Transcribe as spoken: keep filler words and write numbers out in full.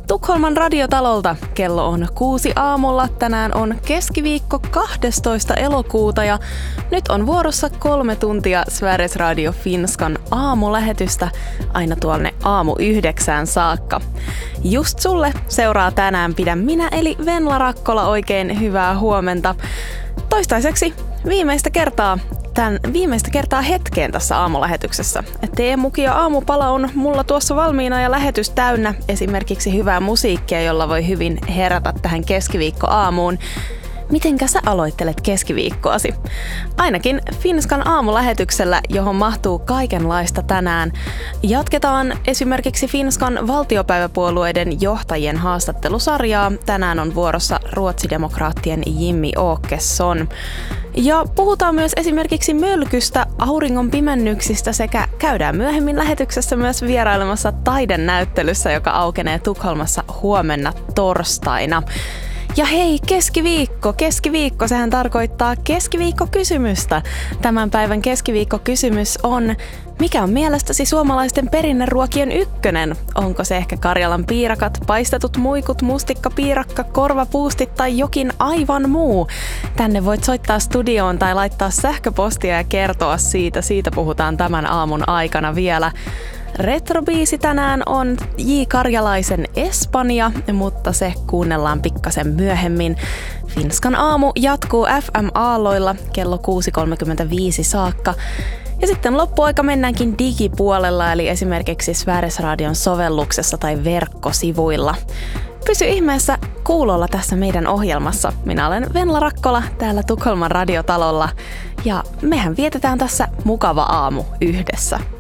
Tukholman radiotalolta kello on kuusi aamulla. Tänään on keskiviikko kahdestoista elokuuta ja nyt on vuorossa kolme tuntia Sveriges Radio Finskan aamulähetystä aina tuonne aamu yhdeksään saakka. Just sulle seuraa tänään Pidä minä eli Venla Rakkola. Oikein hyvää huomenta. Toistaiseksi viimeistä kertaa Tän viimeistä kertaa hetkeen tässä aamulähetyksessä. Teemuki ja aamupala on mulla tuossa valmiina ja lähetys täynnä esimerkiksi hyvää musiikkia, jolla voi hyvin herätä tähän keskiviikkoaamuun. Mitenkä sä aloittelet keskiviikkoasi? Ainakin Finskan aamulähetyksellä, johon mahtuu kaikenlaista tänään. Jatketaan esimerkiksi Finskan valtiopäiväpuolueiden johtajien haastattelusarjaa. Tänään on vuorossa ruotsidemokraattien Jimmy Åkesson. Ja puhutaan myös esimerkiksi mölkystä, auringon pimennyksistä sekä käydään myöhemmin lähetyksessä myös vierailemassa taidenäyttelyssä, joka aukenee Tukholmassa huomenna torstaina. Ja hei, keskiviikko, keskiviikko, sehän tarkoittaa keskiviikkokysymystä. Tämän päivän keskiviikkokysymys on, mikä on mielestäsi suomalaisten perinneruokien ykkönen? Onko se ehkä Karjalan piirakat, paistetut muikut, mustikkapiirakka, korvapuustit tai jokin aivan muu? Tänne voit soittaa studioon tai laittaa sähköpostia ja kertoa siitä. Siitä puhutaan tämän aamun aikana vielä. Retrobiisi tänään on J. Karjalaisen Espanja, mutta se kuunnellaan pikkasen myöhemmin. Finskan aamu jatkuu F M-aalloilla kello kuusi kolmekymmentäviisi saakka. Ja sitten loppuaika mennäänkin digipuolella, eli esimerkiksi Sveriges Radion sovelluksessa tai verkkosivuilla. Pysy ihmeessä kuulolla tässä meidän ohjelmassa. Minä olen Venla Rakkola täällä Tukholman radiotalolla ja mehän vietetään tässä mukava aamu yhdessä.